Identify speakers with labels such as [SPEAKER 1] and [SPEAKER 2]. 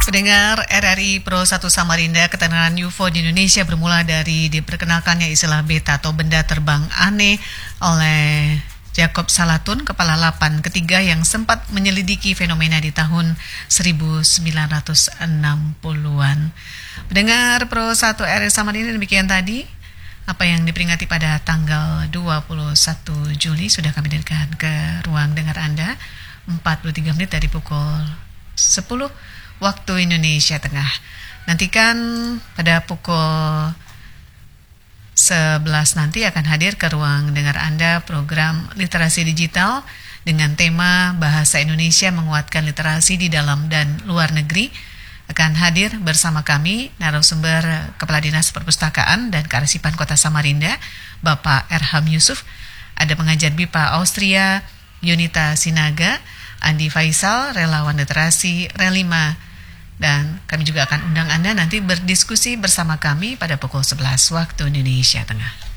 [SPEAKER 1] Pendengar RRI Pro 1 Samarinda, ketenaran UFO di Indonesia bermula dari diperkenalkannya istilah beta atau benda terbang aneh oleh Jacob Salatun, kepala lapan ketiga yang sempat menyelidiki fenomena di tahun 1960-an. Pendengar Pro 1 RRI Samarinda, demikian tadi apa yang diperingati pada tanggal 21 Juli sudah kami dengarkan ke ruang dengar Anda 43 menit dari pukul 10 waktu Indonesia Tengah. Nantikan pada pukul 11 nanti akan hadir ke ruang dengar Anda program literasi digital dengan tema Bahasa Indonesia Menguatkan Literasi di Dalam dan Luar Negeri. Akan hadir bersama kami narasumber Kepala Dinas Perpustakaan dan Kearsipan Kota Samarinda, Bapak Erham Yusuf. Ada pengajar BIPA Austria, Yunita Sinaga, Andi Faisal, relawan literasi Relima. Dan kami juga akan undang Anda nanti berdiskusi bersama kami pada pukul 11 waktu Indonesia Tengah.